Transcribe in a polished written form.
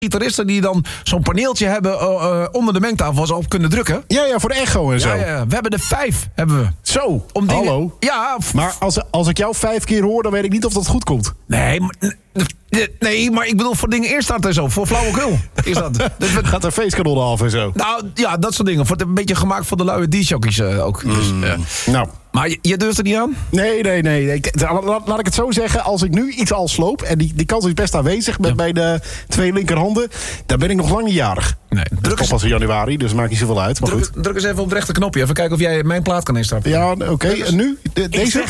gitaristen die dan zo'n paneeltje hebben onder de mengtafel zo op kunnen drukken. Ja, voor de echo en zo. Ja, we hebben er 5, hebben we. Zo, Om dingen, hallo. Ja. Maar als ik jou 5 keer hoor, dan weet ik niet of dat goed komt. Nee, maar ik bedoel voor dingen eerst starten en zo. Voor flauwekul is dat. Gaat er feestkanonnen af en zo. Nou, ja, dat soort dingen. Een beetje gemaakt voor de luie D-jockeys ook. Nou... Maar je durft er niet aan? Nee. Laat ik het zo zeggen. Als ik nu iets al sloop, en die kans is best aanwezig met mijn 2 linkerhanden, dan ben ik nog lang niet jarig. Nee. Druk is pas in januari, dus maakt niet zoveel uit. Maar druk eens even op het rechte knopje. Even kijken of jij mijn plaat kan instarten. Ja, oké. En nu? Deze?